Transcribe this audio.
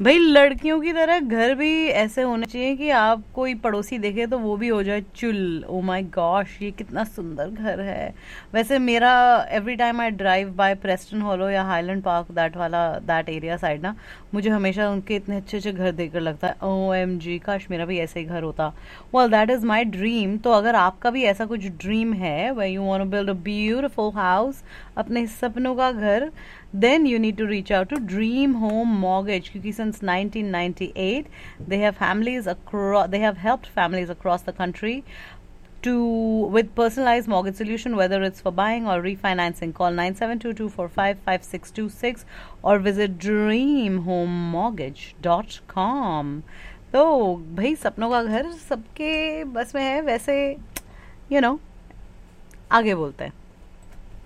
भाई लड़कियों की तरह घर भी ऐसे होने चाहिए कि आप कोई पड़ोसी देखे तो वो भी हो जाए चुल, ओ माय गॉश ये कितना सुंदर घर है। वैसे मेरा every time I drive bye Preston hollow या हाईलैंड पार्क, दैट वाला दैट एरिया साइड ना, मुझे हमेशा उनके इतने अच्छे अच्छे घर देखकर लगता है ओ एम जी काश मेरा भी ऐसे ही घर होता। Well that is my dream. तो अगर आपका भी ऐसा कुछ ड्रीम है way you want to build a beautiful house, अपने सपनों का घर, then you need to reach out to Dream Home Mortgage क्योंकि since 1998 they have families across they have helped families across the country to with personalized mortgage solution whether it's for buying or refinancing. Call 9722455626 or visit dreamhomemortgage.com. तो भाई सपनों का घर सबके बस में है वैसे, you know, आगे बोलते हैं।